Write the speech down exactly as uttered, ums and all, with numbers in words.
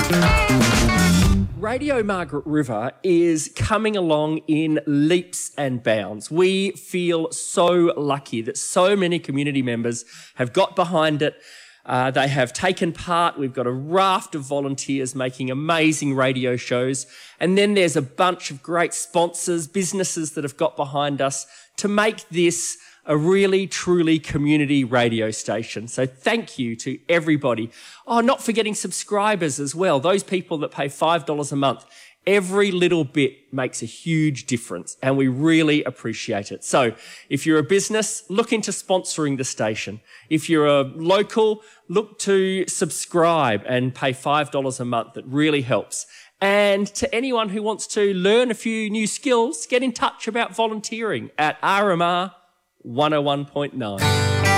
Radio Margaret River is coming along in leaps and bounds. We feel so lucky that so many community members have got behind it. Uh, they have taken part. We've got a raft of volunteers making amazing radio shows. And then there's a bunch of great sponsors, businesses that have got behind us to make this a really, truly community radio station. So thank you to everybody. Oh, not forgetting subscribers as well. Those people that pay five dollars a month. Every little bit makes a huge difference and we really appreciate it. So if you're a business, look into sponsoring the station. If you're a local, look to subscribe and pay five dollars a month. That really helps. And to anyone who wants to learn a few new skills, get in touch about volunteering at R M R one oh one point nine.